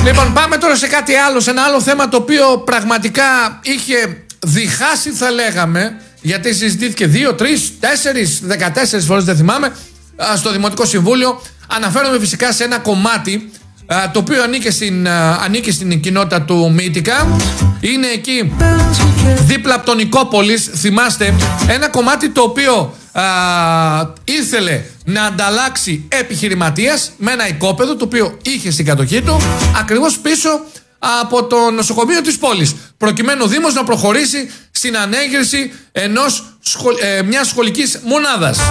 Λοιπόν, πάμε τώρα σε κάτι άλλο, σε ένα άλλο θέμα το οποίο πραγματικά είχε διχάσει, θα λέγαμε, γιατί συζητήθηκε 2, 3, 4, 14 φορές, δεν θυμάμαι, στο Δημοτικό Συμβούλιο. Αναφέρομαι φυσικά σε ένα κομμάτι το οποίο ανήκει στην κοινότητα του Μύτικα. Είναι εκεί δίπλα από τον Νικόπολης, θυμάστε, ένα κομμάτι το οποίο ήθελε να ανταλλάξει επιχειρηματίας με ένα οικόπεδο το οποίο είχε στην κατοχή του ακριβώς πίσω από το νοσοκομείο της πόλης, προκειμένου ο Δήμος να προχωρήσει στην ανέγερση μιας σχολικής μονάδας.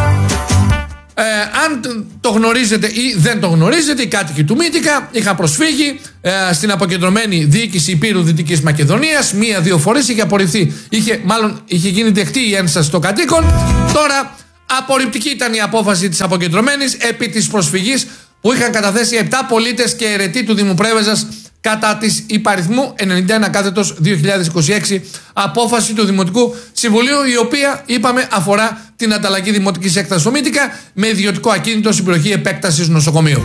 Αν το γνωρίζετε ή δεν το γνωρίζετε, οι κάτοικοι του Μύτικα είχαν προσφύγει στην αποκεντρωμένη διοίκηση Υπήρου Δυτικής Μακεδονίας 1-2 φορές, είχε απορριφθεί, είχε γίνει δεκτή η ένσταση των κατοίκων. Τώρα απορριπτική ήταν η απόφαση της αποκεντρωμένης επί της προσφυγής που είχαν καταθέσει 7 πολίτες και αιρετοί του Δήμου Πρέβεζας κατά της υπαριθμού 91/2026 απόφαση του Δημοτικού Συμβουλίου, η οποία, είπαμε, αφορά την ανταλλαγή δημοτικής έκτασης στο Μύτικα με ιδιωτικό ακίνητο στην περιοχή επέκτασης νοσοκομείου.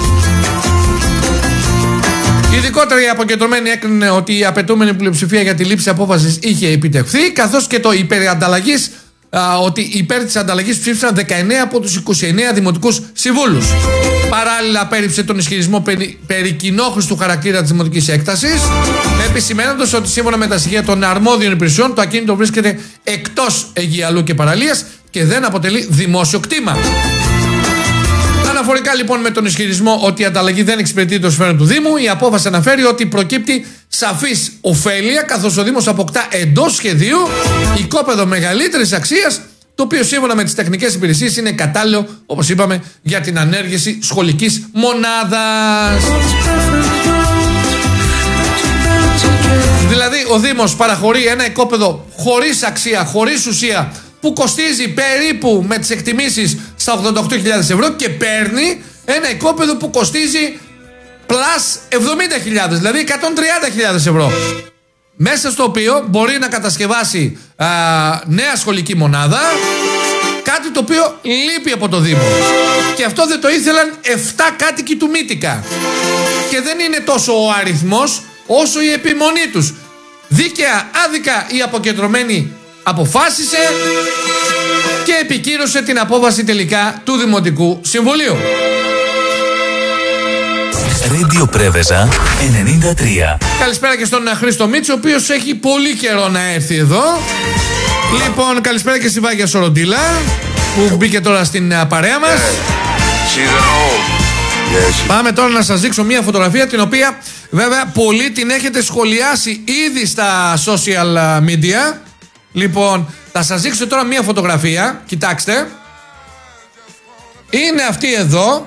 Ειδικότερα η αποκεντρωμένη έκρινε ότι η απαιτούμενη πλειοψηφία για τη λήψη απόφασης είχε επιτευχθεί, καθώς και το υπερανταλλαγής, ότι υπέρ της ανταλλαγής ψήφισαν 19 από τους 29 δημοτικούς συμβούλους. Παράλληλα, απέρριψε τον ισχυρισμό περί κοινόχρηστου χαρακτήρα της δημοτικής έκτασης, επισημαίνοντας ότι σύμφωνα με τα στοιχεία των αρμόδιων υπηρεσιών το ακίνητο βρίσκεται εκτός Αιγιαλού και παραλίας και δεν αποτελεί δημόσιο κτήμα. Αναφορικά λοιπόν με τον ισχυρισμό ότι η ανταλλαγή δεν εξυπηρετεί το συμφέρον του Δήμου, η απόφαση αναφέρει ότι προκύπτει σαφής ωφέλεια, καθώς ο Δήμος αποκτά εντός σχεδίου οικόπεδο μεγαλύτερης αξίας, το οποίο σύμφωνα με τις τεχνικές υπηρεσίες είναι κατάλληλο, όπως είπαμε, για την ανέργεση σχολικής μονάδας. Δηλαδή ο Δήμος παραχωρεί ένα οικόπεδο χωρίς αξία, χωρίς ουσία, που κοστίζει περίπου με τις εκτιμήσεις στα 88.000 ευρώ και παίρνει ένα οικόπεδο που κοστίζει πλάς 70.000, δηλαδή 130.000 ευρώ, μέσα στο οποίο μπορεί να κατασκευάσει νέα σχολική μονάδα, κάτι το οποίο λείπει από το Δήμο. Και αυτό δεν το ήθελαν 7 κάτοικοι του Μύτικα. Και δεν είναι τόσο ο αριθμός όσο η επιμονή τους. Δίκαια, άδικα η αποκεντρωμένη αποφάσισε και επικύρωσε την απόφαση τελικά του Δημοτικού Συμβουλίου. Radio Πρέβεζα 93. Καλησπέρα και στον Χρήστο Μίτσο, ο οποίος έχει πολύ καιρό να έρθει εδώ. Λοιπόν, καλησπέρα και στη Βάγια Σοροντήλα που μπήκε τώρα στην παρέα μας. Πάμε τώρα να σας δείξω μια φωτογραφία, την οποία βέβαια πολλοί την έχετε σχολιάσει ήδη στα social media. Λοιπόν, θα σας δείξω τώρα μια φωτογραφία. Κοιτάξτε. Είναι αυτή εδώ.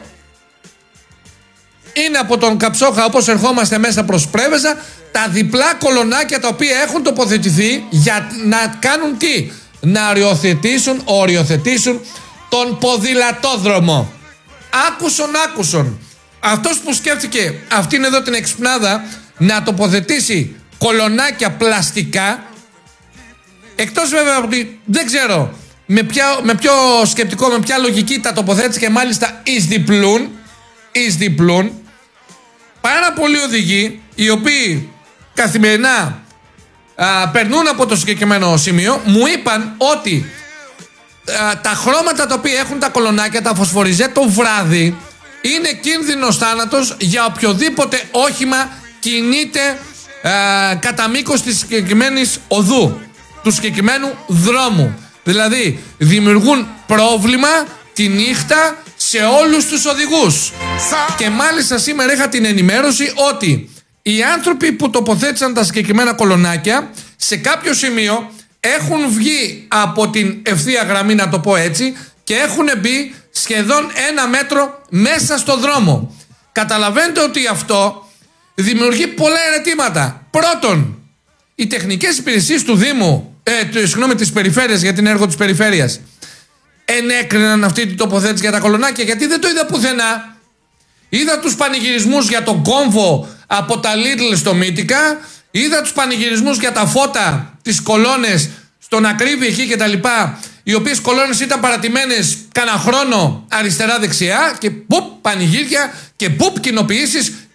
Είναι από τον Καψόχα, όπως ερχόμαστε μέσα προς Πρέβεζα, τα διπλά κολονάκια τα οποία έχουν τοποθετηθεί για να κάνουν τι? Να οριοθετήσουν τον ποδηλατόδρομο. Άκουσον. Αυτός που σκέφτηκε αυτήν εδώ την εξυπνάδα να τοποθετήσει κολονάκια πλαστικά, εκτός βέβαια ότι δεν ξέρω με ποιο σκεπτικό, με ποια λογική τα τοποθέτησε και μάλιστα εις διπλούν, πάρα πολλοί οδηγοί οι οποίοι καθημερινά περνούν από το συγκεκριμένο σημείο μου είπαν ότι τα χρώματα τα οποία έχουν τα κολονάκια, τα φωσφοριζέ το βράδυ, είναι κίνδυνος θάνατος για οποιοδήποτε όχημα κινείται κατά μήκος της συγκεκριμένης οδού, του συγκεκριμένου δρόμου. Δηλαδή δημιουργούν πρόβλημα τη νύχτα σε όλους τους οδηγούς. Και μάλιστα σήμερα είχα την ενημέρωση ότι οι άνθρωποι που τοποθέτησαν τα συγκεκριμένα κολονάκια σε κάποιο σημείο έχουν βγει από την ευθεία γραμμή, να το πω έτσι, και έχουν μπει σχεδόν 1 μέτρο μέσα στο δρόμο. Καταλαβαίνετε ότι αυτό δημιουργεί πολλά ερωτήματα. Πρώτον, οι τεχνικές υπηρεσίες του Δήμου, της περιφέρειας, για την έργο της περιφέρειας, ενέκριναν αυτή την τοποθέτηση για τα κολονάκια? Γιατί δεν το είδα πουθενά. Είδα τους πανηγυρισμούς για τον κόμβο από τα Lidl στο Μύτικα, είδα τους πανηγυρισμούς για τα φώτα, τις κολόνες στον Ακρίβη εκεί και τα λοιπά, οι οποίες κολόνες ήταν παρατημένες κάνα χρόνο αριστερά-δεξιά, και πουπ πανηγύρια και πουπ κοινοποιήσεις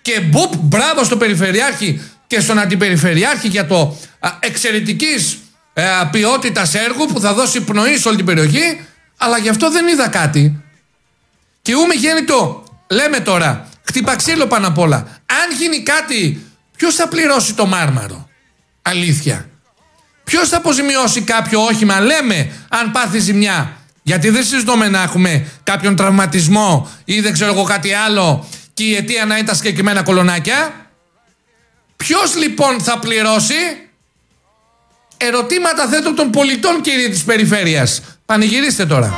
Και μπουπ, μπράβο στο Περιφερειάρχη και στον Αντιπεριφερειάρχη για το εξαιρετικής ποιότητας έργου που θα δώσει πνοή σε όλη την περιοχή. Αλλά γι' αυτό δεν είδα κάτι. Και ούμε γέννητο, λέμε τώρα, χτύπα ξύλο πάνω απ' όλα. Αν γίνει κάτι, ποιος θα πληρώσει το Μάρμαρο? Αλήθεια. Ποιος θα αποζημιώσει κάποιο όχημα, λέμε, αν πάθει ζημιά? Γιατί δεν συζητούμε να έχουμε κάποιον τραυματισμό ή δεν ξέρω εγώ κάτι άλλο και η αιτία να είναι τα συγκεκριμένα κολονάκια. Ποιος λοιπόν θα πληρώσει? Ερωτήματα θέτω των πολιτών, κύριοι της περιφέρειας. Πανηγυρίστε τώρα.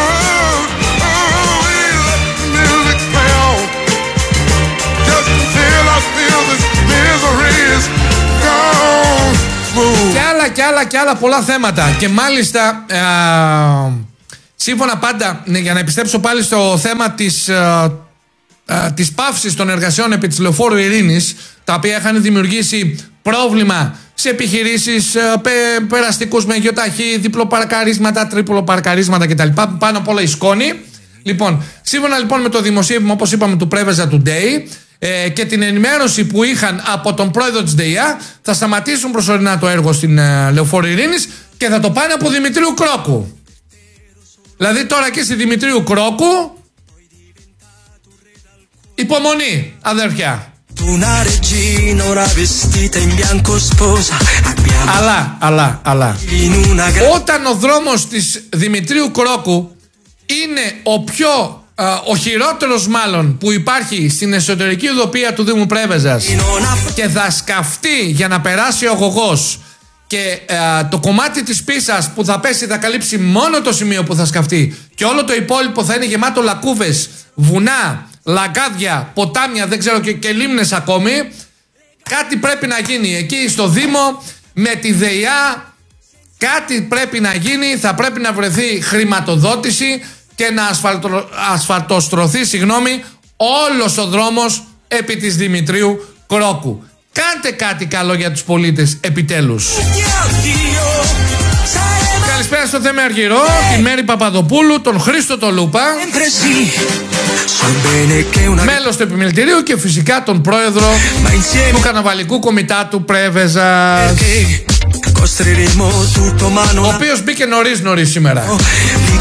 Και άλλα πολλά θέματα. Και μάλιστα σύμφωνα πάντα, για να επιστρέψω πάλι στο θέμα της παύσης των εργασιών επί της Λεωφόρου Ειρήνης, τα οποία είχαν δημιουργήσει πρόβλημα σε επιχειρήσεις, περαστικούς με γεωταχή, διπλοπαρκαρίσματα, τρίπλοπαρκαρίσματα κτλ. Πάνω απ' όλα η σκόνη. Λοιπόν, σύμφωνα λοιπόν με το δημοσίευμα, όπως είπαμε, του Πρέβεζα Today και την ενημέρωση που είχαν από τον πρόεδρο της ΔΕΙΑ, θα σταματήσουν προσωρινά το έργο στην Λεωφόρου Ειρήνης και θα το πάνε από Δημητρίου Κρόκου. Δηλαδή τώρα και στη Δημητρίου Κρόκου υπομονή, αδέρφια. Αλλά όταν ο δρόμος της Δημητρίου Κρόκου είναι ο χειρότερος μάλλον που υπάρχει στην εσωτερική οδοπία του Δήμου Πρέβεζας και θα σκαφτεί για να περάσει ο αγωγός και το κομμάτι της πίσας που θα πέσει θα καλύψει μόνο το σημείο που θα σκαφτεί και όλο το υπόλοιπο θα είναι γεμάτο λακκούβες, βουνά, λαγκάδια, ποτάμια, δεν ξέρω και λίμνες ακόμη. Κάτι πρέπει να γίνει εκεί στο Δήμο με τη ΔΕΙΑ. Κάτι πρέπει να γίνει. Θα πρέπει να βρεθεί χρηματοδότηση και να ασφαλτοστρωθεί όλος ο δρόμος επί της Δημητρίου Κρόκου. Κάντε κάτι καλό για τους πολίτες επιτέλους. Καλησπέρα στο Θέμε Αργυρό, τη Μέρη Παπαδοπούλου, τον Χρήστο το Λούπα, μέλος του επιμελητηρίου και φυσικά τον πρόεδρο του Καρναβαλικού Κομιτάτου Πρέβεζας, ο οποίος μπήκε νωρίς σήμερα.